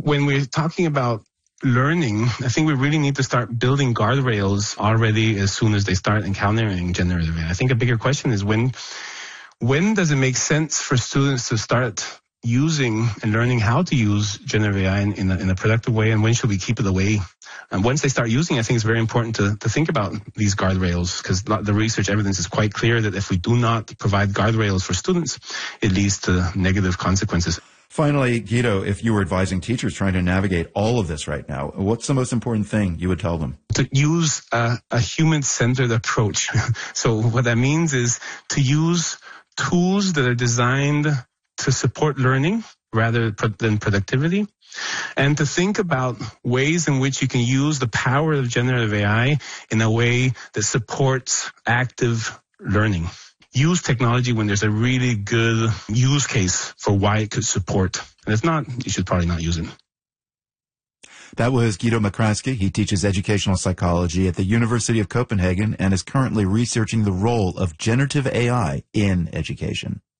when we're talking about learning, I think we really need to start building guardrails already as soon as they start encountering generative AI. I think a bigger question is when does it make sense for students to start using and learning how to use generative AI in a productive way, and when should we keep it away? And once they start using, I think it's very important to think about these guardrails, because the research evidence is quite clear that if we do not provide guardrails for students, it leads to negative consequences. Finally, Guido, if you were advising teachers trying to navigate all of this right now, what's the most important thing you would tell them? To use a human-centered approach. So what that means is to use tools that are designed to support learning rather than productivity, and to think about ways in which you can use the power of generative AI in a way that supports active learning. Use technology when there's a really good use case for why it could support. And if not, you should probably not use it. That was Guido McCraskey. He teaches educational psychology at the University of Copenhagen and is currently researching the role of generative AI in education.